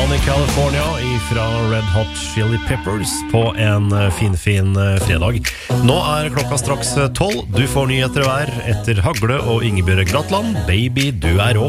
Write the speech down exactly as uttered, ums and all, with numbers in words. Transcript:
Down in California fra Red Hot Chili Peppers på en fin, fin fredag. Nå er klokka straks tolv. Du får nyheter hver etter Hagle og Ingebjørg Gratland. Baby, du er rå.